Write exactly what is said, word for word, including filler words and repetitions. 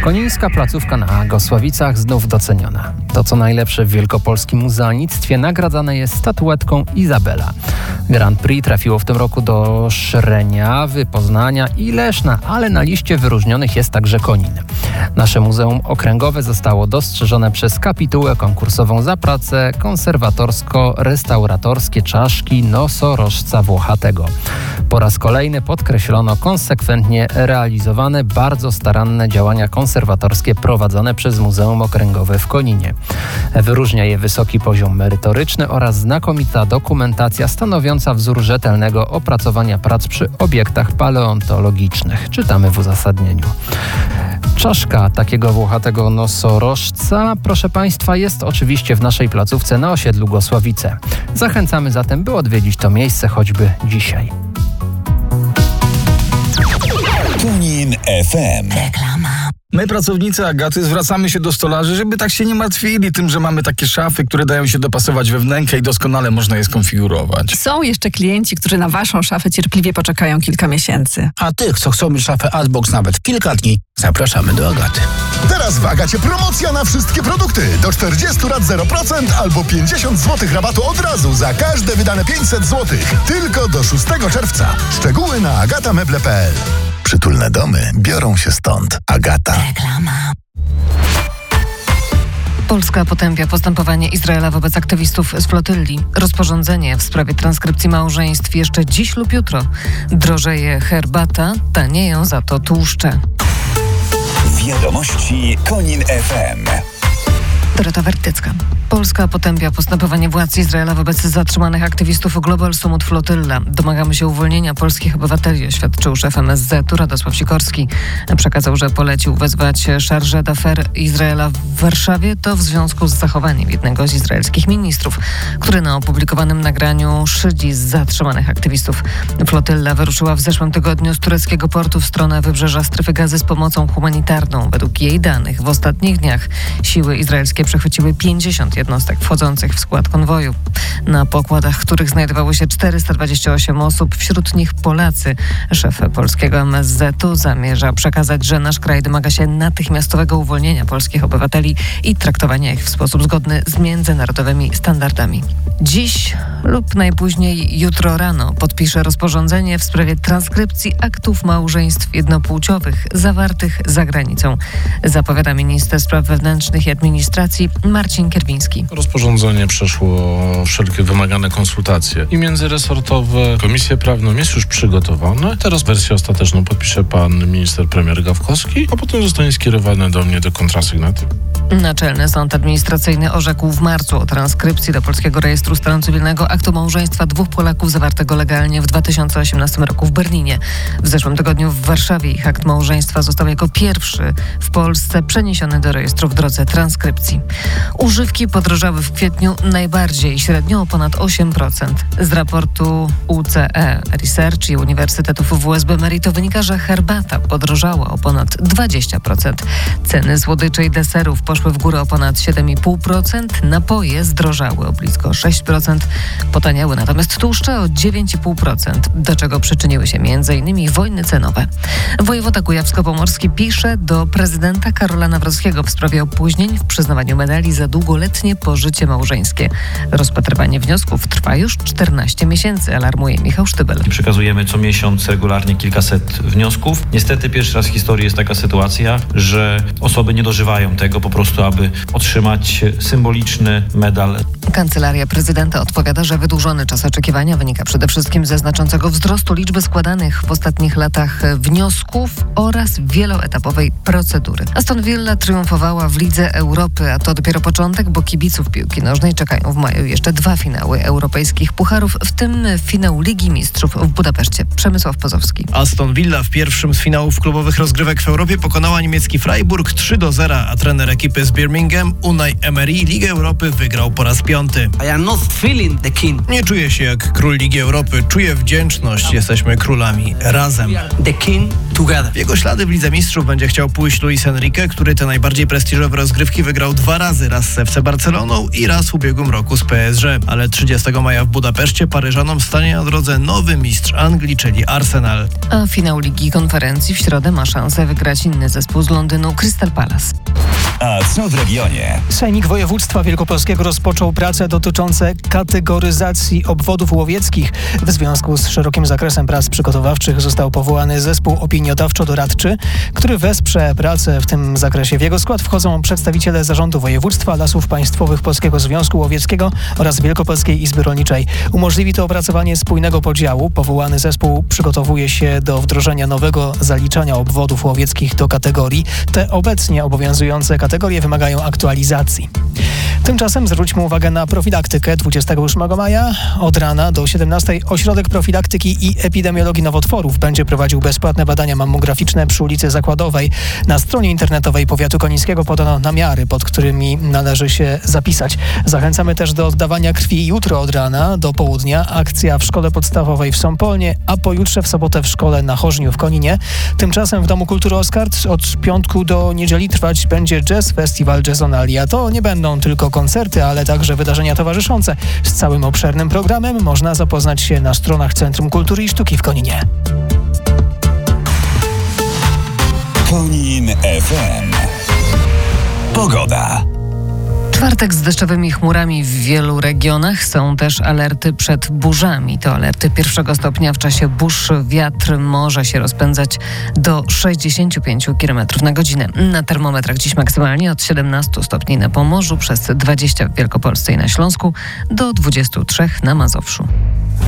Konińska placówka na Gosławicach znów doceniona. To co najlepsze w wielkopolskim muzealnictwie nagradzane jest statuetką Izabela. Grand Prix trafiło w tym roku do Szreniawy, Poznania i Leszna, ale na liście wyróżnionych jest także Konin. Nasze Muzeum Okręgowe zostało dostrzeżone przez kapitułę konkursową za pracę konserwatorsko-restauratorskie czaszki nosorożca włochatego. Po raz kolejny podkreślono konsekwentnie realizowane, bardzo staranne działania konserwatorskie prowadzone przez Muzeum Okręgowe w Koninie. Wyróżnia je wysoki poziom merytoryczny oraz znakomita dokumentacja stanowiąca wzór rzetelnego opracowania prac przy obiektach paleontologicznych. Czytamy w uzasadnieniu. Czaszka takiego włochatego nosorożca, proszę Państwa, jest oczywiście w naszej placówce na osiedlu Gosławice. Zachęcamy zatem, by odwiedzić to miejsce choćby dzisiaj. Konin F M. Reklama. My, pracownicy Agaty, zwracamy się do stolarzy, żeby tak się nie martwili tym, że mamy takie szafy, które dają się dopasować we wnękę i doskonale można je skonfigurować. Są jeszcze klienci, którzy na waszą szafę cierpliwie poczekają kilka miesięcy. A tych, co chcą mieć szafę Adbox nawet kilka dni, zapraszamy do Agaty. Teraz w Agacie promocja na wszystkie produkty. Do czterdziestu lat zero procent albo pięćdziesiąt złotych rabatu od razu za każde wydane pięćset złotych. Tylko do szóstego czerwca. Szczegóły na agatameble kropka p l. Przytulne domy biorą się stąd. Agata. Reklama. Polska potępia postępowanie Izraela wobec aktywistów z flotylli. Rozporządzenie w sprawie transkrypcji małżeństw jeszcze dziś lub jutro. Drożeje herbata, tanieją za to tłuszcze. Wiadomości Konin F M. Dorota Wertycka. Polska potępia postępowanie władz Izraela wobec zatrzymanych aktywistów Global Sumut Flotylla. Domagamy się uwolnienia polskich obywateli, oświadczył szef M S Z-u Radosław Sikorski. Przekazał, że polecił wezwać Chargé d'Affaires Izraela w Warszawie. To w związku z zachowaniem jednego z izraelskich ministrów, który na opublikowanym nagraniu szydzi z zatrzymanych aktywistów. Flotylla wyruszyła w zeszłym tygodniu z tureckiego portu w stronę wybrzeża Strefy Gazy z pomocą humanitarną. Według jej danych w ostatnich dniach siły izraelskie przechwyciły pięćdziesiąt jednostek wchodzących w skład konwoju. Na pokładach, których znajdowało się czterysta dwadzieścia osiem osób, wśród nich Polacy. Szef polskiego M S Z-u zamierza przekazać, że nasz kraj domaga się natychmiastowego uwolnienia polskich obywateli i traktowania ich w sposób zgodny z międzynarodowymi standardami. Dziś lub najpóźniej jutro rano podpisze rozporządzenie w sprawie transkrypcji aktów małżeństw jednopłciowych zawartych za granicą, zapowiada minister spraw wewnętrznych i administracji Marcin Kierwiński. Rozporządzenie przeszło wszelkie wymagane konsultacje i międzyresortowe. Komisję prawną jest już przygotowane. Teraz wersję ostateczną podpisze pan minister premier Gawkowski, a potem zostanie skierowane do mnie do kontrasygnaty. Naczelny Sąd Administracyjny orzekł w marcu o transkrypcji do Polskiego Rejestru Stanu Cywilnego aktu małżeństwa dwóch Polaków zawartego legalnie w dwa tysiące osiemnastym roku w Berlinie. W zeszłym tygodniu w Warszawie ich akt małżeństwa został jako pierwszy w Polsce przeniesiony do rejestru w drodze transkrypcji. Używki podrożały w kwietniu najbardziej, średnio o ponad osiem procent. Z raportu U C E Research i Uniwersytetów W S B Merito wynika, że herbata podrożała o ponad dwadzieścia procent. Ceny słodyczy i deserów poszły w górę o ponad siedem i pół procent, napoje zdrożały o blisko sześć procent, potaniały natomiast tłuszcze o dziewięć i pół procent, do czego przyczyniły się między innymi wojny cenowe. Wojewoda kujawsko-pomorski pisze do prezydenta Karola Nawrockiego w sprawie opóźnień w przyznawaniu medali za długoletnie pożycie małżeńskie. Rozpatrywanie wniosków trwa już czternaście miesięcy, alarmuje Michał Sztybel. Przekazujemy co miesiąc regularnie kilkaset wniosków. Niestety pierwszy raz w historii jest taka sytuacja, że osoby nie dożywają tego po prostu, aby otrzymać symboliczny medal. Kancelaria prezydenta odpowiada, że wydłużony czas oczekiwania wynika przede wszystkim ze znaczącego wzrostu liczby składanych w ostatnich latach wniosków oraz wieloetapowej procedury. Aston Villa triumfowała w Lidze Europy, a to dopiero początek, bo kibiców piłki nożnej czekają w maju jeszcze dwa finały europejskich pucharów, w tym finał Ligi Mistrzów w Budapeszcie. Przemysław Pozowski. Aston Villa w pierwszym z finałów klubowych rozgrywek w Europie pokonała niemiecki Freiburg trzy do zera, a trener ekipy z Birmingham Unai Emery Ligę Europy wygrał po raz piąty. I am not feeling the king. Nie czuję się jak król Ligi Europy, czuję wdzięczność. Jesteśmy królami razem. The king together. W jego ślady w Lidze Mistrzów będzie chciał pójść Luis Enrique, który te najbardziej prestiżowe rozgrywki wygrał dwa razy, raz z F C Barcelony, Barceloną i raz w ubiegłym roku z P S G. Ale trzydziestego maja w Budapeszcie Paryżanom stanie na drodze nowy mistrz Anglii, czyli Arsenal. A finał Ligi Konferencji w środę ma szansę wygrać inny zespół z Londynu, Crystal Palace. A co w regionie? Sejmik Województwa Wielkopolskiego rozpoczął prace dotyczące kategoryzacji obwodów łowieckich. W związku z szerokim zakresem prac przygotowawczych został powołany zespół opiniodawczo-doradczy, który wesprze pracę w tym zakresie. W jego skład wchodzą przedstawiciele Zarządu Województwa, Lasów Państwowych, Polskiego Związku Łowieckiego oraz Wielkopolskiej Izby Rolniczej. Umożliwi to opracowanie spójnego podziału. Powołany zespół przygotowuje się do wdrożenia nowego zaliczania obwodów łowieckich do kategorii. Te obecnie obowiązujące kategorie wymagają aktualizacji. Tymczasem zwróćmy uwagę na profilaktykę. dwudziestego ósmego maja od rana do siedemnastej Ośrodek Profilaktyki i Epidemiologii Nowotworów będzie prowadził bezpłatne badania mammograficzne przy ulicy Zakładowej. Na stronie internetowej Powiatu Konińskiego podano namiary, pod którymi należy się zapisać. Zachęcamy też do oddawania krwi jutro od rana do południa. Akcja w Szkole Podstawowej w Sąpolnie, a pojutrze w sobotę w Szkole na Chorzniu w Koninie. Tymczasem w Domu Kultury Oskard od piątku do niedzieli trwać będzie Jazz Festival Jazzonalia. To nie będą tylko koncerty, ale także wydarzenia towarzyszące. Z całym obszernym programem można zapoznać się na stronach Centrum Kultury i Sztuki w Koninie. Konin F M. Pogoda. Czwartek z deszczowymi chmurami w wielu regionach. Są też alerty przed burzami. To alerty pierwszego stopnia. W czasie burz wiatr może się rozpędzać do sześćdziesiąt pięć kilometrów na godzinę. Na termometrach dziś maksymalnie od siedemnaście stopni na Pomorzu, przez dwadzieścia w Wielkopolsce i na Śląsku, do dwudziestu trzech na Mazowszu.